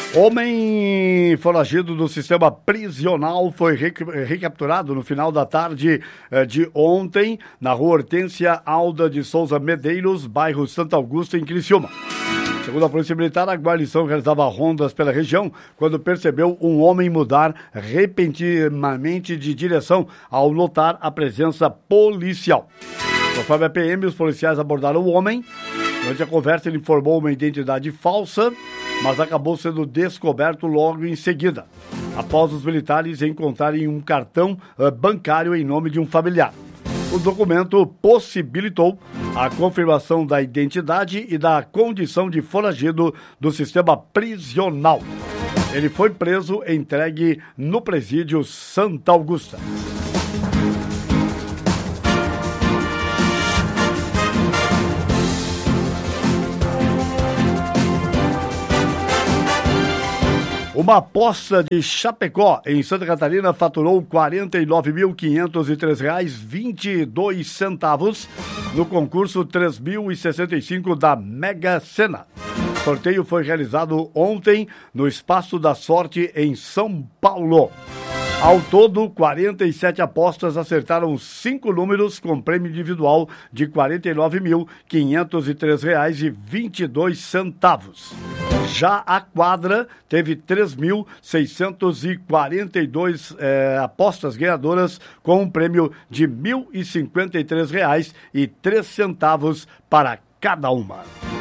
Homem foragido do sistema prisional foi recapturado no final da tarde de ontem na rua Hortência Alda de Souza Medeiros, bairro Santa Augusta, em Criciúma. Segundo a Polícia Militar, a guarnição realizava rondas pela região quando percebeu um homem mudar repentinamente de direção ao notar a presença policial. Conforme a PM, os policiais abordaram o homem. Durante a conversa, ele informou uma identidade falsa, mas acabou sendo descoberto logo em seguida, após os militares encontrarem um cartão bancário em nome de um familiar. O documento possibilitou a confirmação da identidade e da condição de foragido do sistema prisional. Ele foi preso e entregue no presídio Santa Augusta. Uma aposta de Chapecó, em Santa Catarina, faturou R$ 49.503,22 no concurso 3.065 da Mega Sena. O sorteio foi realizado ontem no Espaço da Sorte, em São Paulo. Ao todo, 47 apostas acertaram 5 números com prêmio individual de R$ 49.503,22. Já a quadra teve 3.642 apostas ganhadoras com um prêmio de R$ 1.053,03 para cada uma.